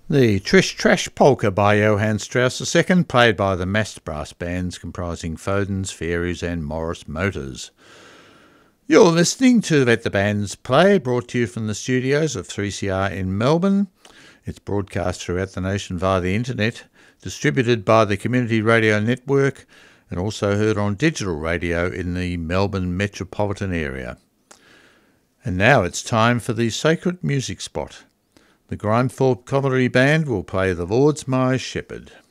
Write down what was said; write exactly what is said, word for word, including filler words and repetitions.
The Trish Trash Polka by Johann Strauss the Second, played by the Mast Brass Bands comprising Fodens, Fairies and Morris Motors. You're listening to Let the Bands Play, brought to you from the studios of three C R in Melbourne. It's broadcast throughout the nation via the internet, distributed by the Community Radio Network, and also heard on digital radio in the Melbourne metropolitan area. And now it's time for the Sacred Music Spot. The Grimethorpe Cavalry Band will play The Lord's My Shepherd.